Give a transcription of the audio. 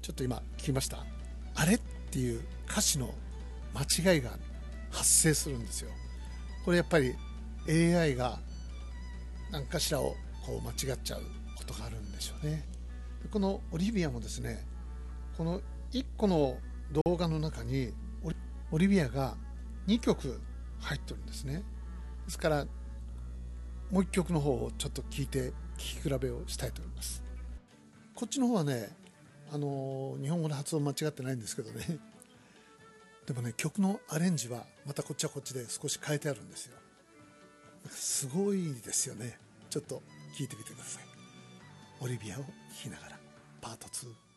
ちょっと今聞きました。あれっていう歌詞の間違いが発生するんですよ。これやっぱり AI が何かしらをこう間違っちゃうことがあるんでしょうね。このオリビアもですね、この1個の動画の中にオリビアが2曲入ってるんですね。ですからもう1曲の方をちょっと聞き比べをしたいと思います。こっちの方はね、日本語の発音間違ってないんですけどね。でもね、曲のアレンジはまたこっちはこっちで少し変えてあるんですよ。すごいですよね。ちょっと聞いてみてください。オリビアを聴きながらパート2。